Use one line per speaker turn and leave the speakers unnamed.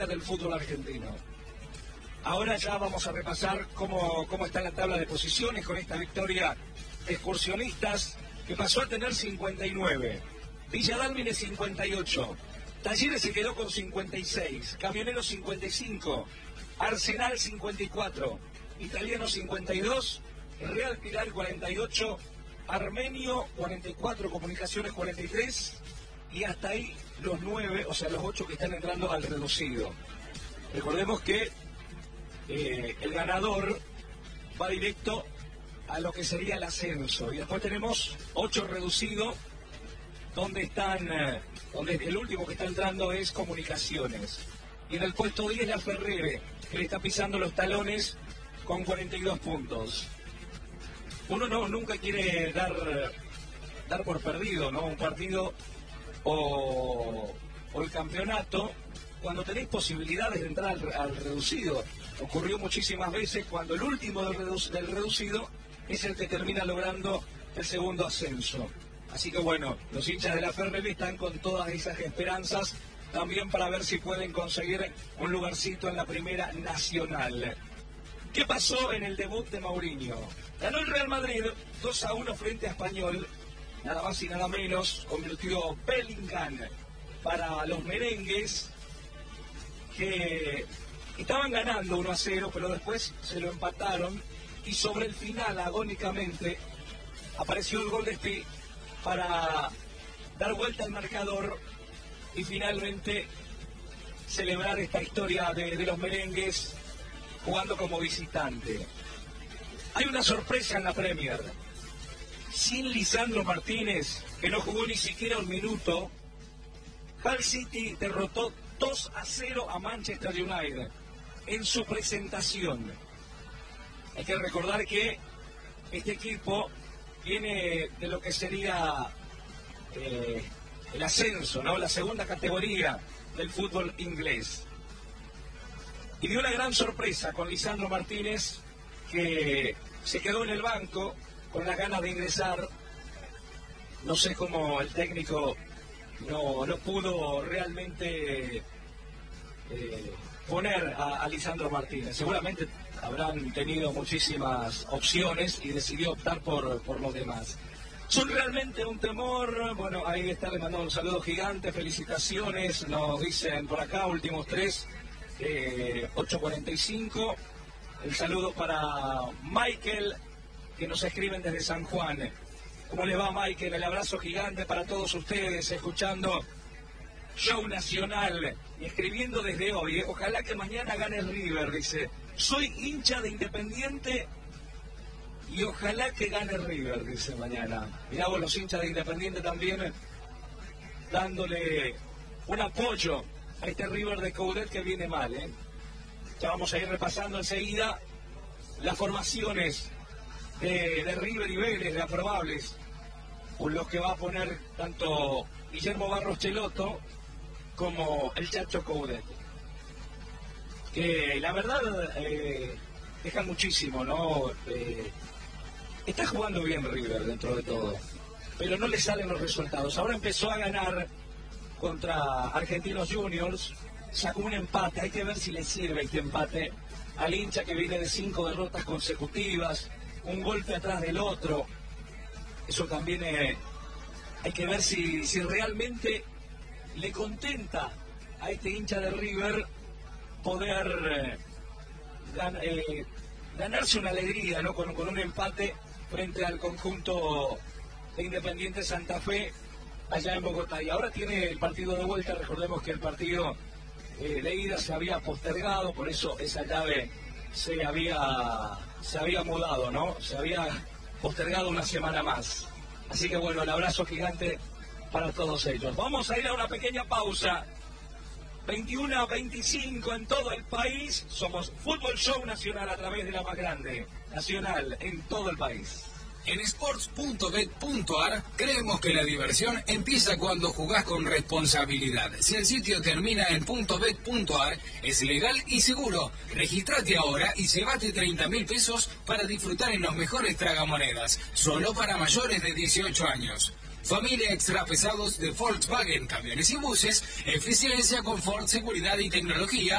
del fútbol argentino. Ahora ya vamos a repasar cómo está la tabla de posiciones con esta victoria de Excursionistas, que pasó a tener 59, Villa Dálmine 58, Talleres se quedó con 56, Camioneros 55, Arsenal 54, Italiano 52, Real Pilar 48, Armenio 44, Comunicaciones 43, y hasta ahí los 9, o sea los 8 que están entrando al reducido. Recordemos que el ganador va directo a lo que sería el ascenso, y después tenemos 8 reducidos, donde el último que está entrando es Comunicaciones, y en el puesto 10 la Ferrere, que le está pisando los talones con 42 puntos. Uno nunca quiere dar por perdido, ¿no?, un partido o el campeonato cuando tenéis posibilidades de entrar al reducido. Ocurrió muchísimas veces cuando el último del reducido es el que termina logrando el segundo ascenso. Así que bueno, los hinchas de la Ferrere están con todas esas esperanzas también para ver si pueden conseguir un lugarcito en la Primera Nacional. ¿Qué pasó en el debut de Mourinho? Ganó el Real Madrid 2-1 frente a Español, nada más y nada menos, convirtió Bellingham para los merengues, que estaban ganando 1-0, pero después se lo empataron, y sobre el final, agónicamente, apareció el gol de Spi para dar vuelta al marcador y finalmente celebrar esta historia de los merengues jugando como visitante. Hay una sorpresa en la Premier. Sin Lisandro Martínez, que no jugó ni siquiera un minuto, Hull City derrotó 2-0 a Manchester United en su presentación. Hay que recordar que este equipo viene de lo que sería el ascenso, ¿no?, la segunda categoría del fútbol inglés. Y dio una gran sorpresa con Lisandro Martínez, que se quedó en el banco con las ganas de ingresar. No sé cómo el técnico no pudo realmente poner a Lisandro Martínez. Seguramente habrán tenido muchísimas opciones y decidió optar por los demás. Son realmente un temor. Bueno, ahí está, le mandamos un saludo gigante, felicitaciones, nos dicen por acá, últimos 3, 8:45. El saludo para Michael, que nos escriben desde San Juan. ¿Cómo le va, Michael? El abrazo gigante para todos ustedes, escuchando Show Nacional y escribiendo desde hoy. Ojalá que mañana gane River, dice. Soy hincha de Independiente y ojalá que gane River, dice mañana. Mirá vos, los hinchas de Independiente también dándole un apoyo a este River de Coudet que viene mal, ¿eh? Ya vamos a ir repasando enseguida las formaciones de River y Vélez, las probables, con los que va a poner tanto Guillermo Barros Cheloto como el Chacho Coudet, que la verdad dejan muchísimo, ¿no? Está jugando bien River dentro de todo, pero no le salen los resultados. Ahora empezó a ganar contra Argentinos Juniors, sacó un empate. Hay que ver si le sirve este empate al hincha que viene de 5 derrotas consecutivas, un golpe atrás del otro. Eso también hay que ver si realmente le contenta a este hincha de River poder ganarse una alegría, ¿no?, con un empate frente al conjunto de Independiente Santa Fe allá en Bogotá. Y ahora tiene el partido de vuelta. Recordemos que el partido de ida se había postergado, por eso esa llave se había mudado, ¿no? Se había postergado una semana más. Así que bueno, el abrazo gigante para todos ellos. Vamos a ir a una pequeña pausa. 21:25 en todo el país. Somos Fútbol Show Nacional a través de la más grande nacional en todo el país.
En sports.bet.ar creemos que la diversión empieza cuando jugás con responsabilidad. Si el sitio termina en .bet.ar, es legal y seguro. Regístrate ahora y llevate 30.000 pesos para disfrutar en los mejores tragamonedas, solo para mayores de 18 años. Familia extra pesados de Volkswagen, camiones y buses, eficiencia, confort, seguridad y tecnología.